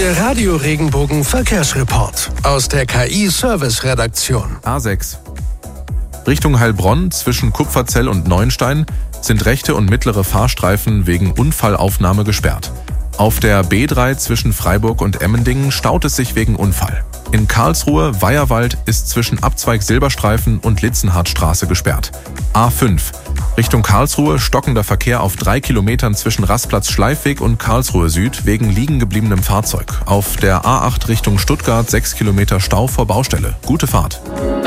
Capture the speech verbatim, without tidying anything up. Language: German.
Der Radio-Regenbogen Verkehrsreport aus der K I-Service-Redaktion. A sechs. Richtung Heilbronn zwischen Kupferzell und Neuenstein sind rechte und mittlere Fahrstreifen wegen Unfallaufnahme gesperrt. Auf der B drei zwischen Freiburg und Emmendingen staut es sich wegen Unfall. In Karlsruhe, Weierwald ist zwischen Abzweig Silberstreifen und Litzenhardtstraße gesperrt. A fünf. Richtung Karlsruhe stockender Verkehr auf drei Kilometern zwischen Rastplatz Schleifweg und Karlsruhe Süd wegen liegen gebliebenem Fahrzeug. Auf der A acht Richtung Stuttgart sechs Kilometer Stau vor Baustelle. Gute Fahrt.